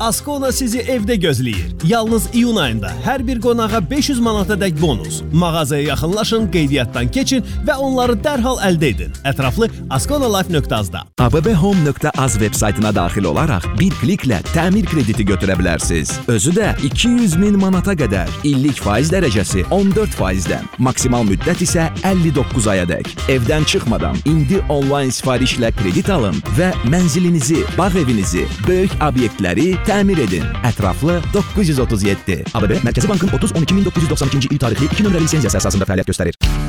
Ascona sizi evdə gözləyir. Yalnız iyun ayında hər bir qonağa 500 manata dək bonus. Mağazaya yaxınlaşın, qeydiyyatdan keçin və onları dərhal əldə edin. Ətraflı asconalife.az-da. abbhome.az veb saytına daxil olaraq bir kliklə təmir krediti götürə bilərsiniz. Özü də 200.000 manata qədər. İllik faiz dərəcəsi 14%-dən. Maksimal müddət isə 59 ayadək. Evdən çıxmadan indi onlayn sifarişlə kredit alın və mənzilinizi, bağ evinizi, böyük obyektləri təmir edin. Ətraflı 937. ABB Mərkəzi Bankın 30-12-1992-ci il tarixli 2 nömrəli lisenziyası əsasında fəaliyyət göstərir.